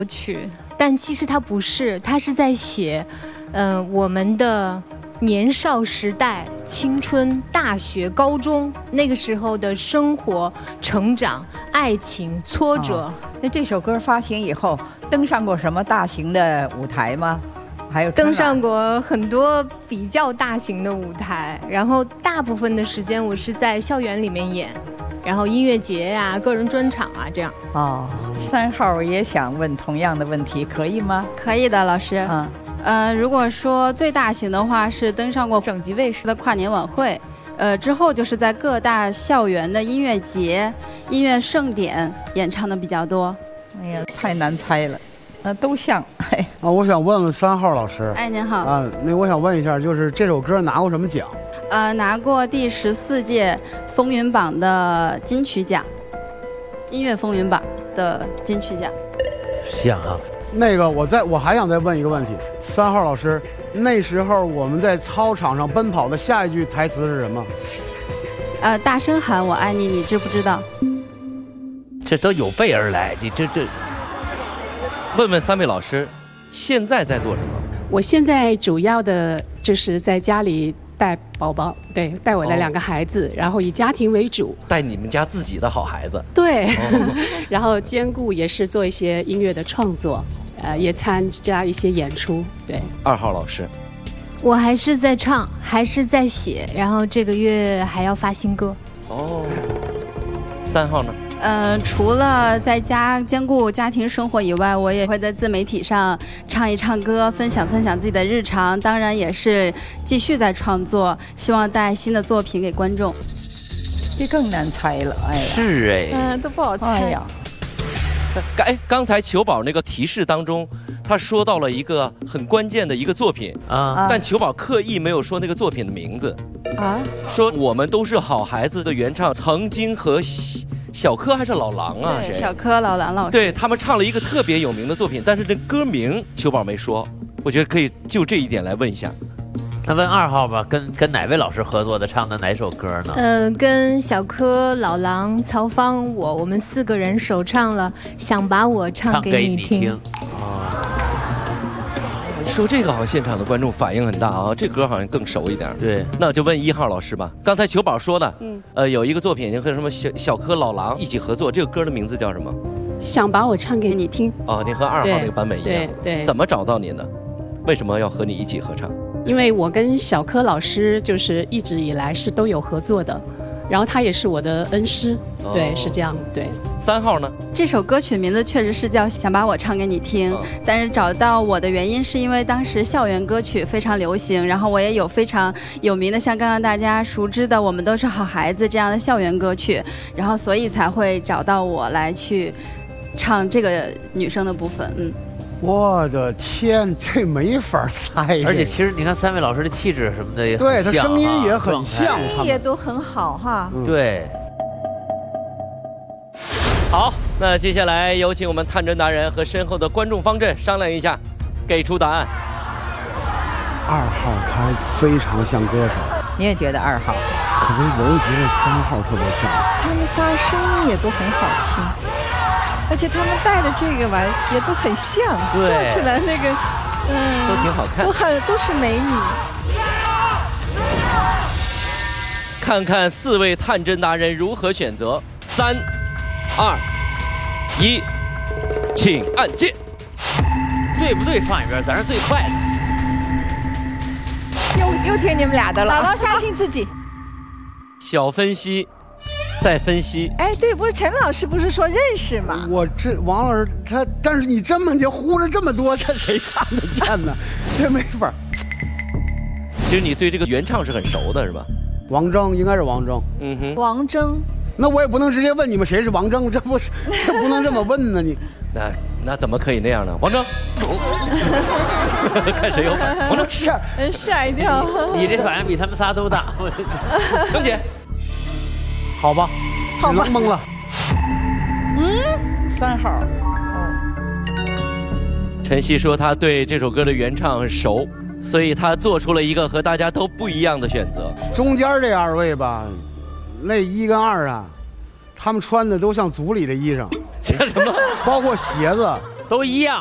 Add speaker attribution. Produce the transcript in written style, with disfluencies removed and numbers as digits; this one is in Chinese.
Speaker 1: 曲，但其实它不是，它是在写，我们的年少时代、青春、大学、高中那个时候的生活、成长、爱情、挫折。
Speaker 2: 那这首歌发行以后，登上过什么大型的舞台吗？还有
Speaker 1: 登上过很多比较大型的舞台，然后大部分的时间我是在校园里面演，然后音乐节呀、个人专场啊这样。
Speaker 2: 哦，3号也想问同样的问题，可以吗？
Speaker 3: 可以的，老师。如果说最大型的话是登上过省级卫视的跨年晚会，之后就是在各大校园的音乐节、音乐盛典演唱的比较多。
Speaker 2: 哎呀，太难猜了。都像。
Speaker 4: 我想问问3号老师。
Speaker 3: 哎，您好。
Speaker 4: 那我想问一下，就是这首歌拿过什么奖？
Speaker 3: 拿过第14届风云榜的金曲奖，音乐风云榜的金曲奖。
Speaker 5: 像啊。
Speaker 4: 那个，我还想再问一个问题，3号老师，那时候我们在操场上奔跑的下一句台词是什么？
Speaker 3: 大声喊我爱你，你知不知道？
Speaker 5: 这都有备而来，这。
Speaker 6: 问问3位老师，现在在做什么？
Speaker 7: 我现在主要的就是在家里带宝宝，对，带我的2个孩子，然后以家庭为主，
Speaker 6: 带你们家自己的好孩子。
Speaker 7: 对，然后兼顾也是做一些音乐的创作，也参加一些演出。对
Speaker 6: ，2号老师，
Speaker 1: 我还是在唱，还是在写，然后这个月还要发新歌。
Speaker 6: 3号呢？
Speaker 3: 除了在家兼顾家庭生活以外，我也会在自媒体上唱一唱歌，分享自己的日常。当然也是继续在创作，希望带新的作品给观众。
Speaker 2: 这更难猜了，哎呀，
Speaker 5: 是
Speaker 3: 都不好猜。
Speaker 2: 哎呀，
Speaker 6: 刚才球宝那个提示当中，他说到了一个很关键的一个作品但球宝刻意没有说那个作品的名字说我们都是好孩子的原唱曾经和小柯还是老狼啊？
Speaker 3: 对，小柯老狼老师，
Speaker 6: 对他们唱了一个特别有名的作品，但是这歌名球宝没说，我觉得可以就这一点来问一下。
Speaker 5: 那问2号吧，跟哪位老师合作的，唱的哪首歌呢？
Speaker 1: 跟小柯、老狼、曹芳我们4个人首唱了《想把我唱给你听》。
Speaker 6: 说这个好像现场的观众反应很大啊，这歌好像更熟一点。
Speaker 5: 对，
Speaker 6: 那就问1号老师吧。刚才球宝说的，有一个作品和什么小柯老狼一起合作，这个歌的名字叫什么？
Speaker 7: 想把我唱给你听。
Speaker 6: 你和2号那个版本一样。
Speaker 7: 对。
Speaker 6: 怎么找到你呢？为什么要和你一起合唱？
Speaker 7: 因为我跟小柯老师就是一直以来是都有合作的。然后他也是我的恩师，对，是这样，对。
Speaker 6: 3号呢？
Speaker 3: 这首歌曲名字确实是叫《想把我唱给你听》，但是找到我的原因是因为当时校园歌曲非常流行，然后我也有非常有名的，像刚刚大家熟知的《我们都是好孩子》这样的校园歌曲，然后所以才会找到我来去唱这个女生的部分。
Speaker 4: 我的天，这没法猜。
Speaker 5: 而且其实你看3位老师的气质什么的也很像，
Speaker 4: 对，他声音也很像，
Speaker 2: 声音也都很好哈。
Speaker 5: 对。
Speaker 6: 好，那接下来有请我们探针达人和身后的观众方阵商量一下，给出答案。
Speaker 4: 2号他非常像歌手，
Speaker 2: 你也觉得2号？
Speaker 4: 可是我又觉得3号特别像。
Speaker 2: 他们仨声音也都很好听。而且他们戴的这个吧，也都很像，笑起来那个，
Speaker 6: 都挺好看，
Speaker 2: 都是美女。
Speaker 6: 看看4位探针达人如何选择。3、2、1，请按键。
Speaker 5: 对不对？放一边，咱是最快
Speaker 2: 的。又听你们俩的了。姥姥相信自己。
Speaker 6: 小分析。再分析，
Speaker 2: 对，不是陈老师不是说认识吗？
Speaker 4: 王老师他，但是你这么就呼着这么多，他谁看得见呢？这没法。
Speaker 6: 其实你对这个原唱是很熟的，是吧？
Speaker 4: 王铮应该是王铮。
Speaker 2: 王铮。
Speaker 4: 那我也不能直接问你们谁是王铮，这不能这么问呢？你
Speaker 6: 那怎么可以那样呢？王铮，看谁有反应。王铮
Speaker 2: 吓一跳。
Speaker 5: 你这反应比他们仨都大。
Speaker 6: 铮姐。
Speaker 4: 好吧，只能蒙了。
Speaker 2: 3号。
Speaker 6: 陈曦说他对这首歌的原唱很熟，所以他做出了一个和大家都不一样的选择。
Speaker 4: 中间这2位吧，那1跟2啊，他们穿的都像组里的衣裳，
Speaker 6: 像什么？
Speaker 4: 包括鞋子，
Speaker 5: 都一样。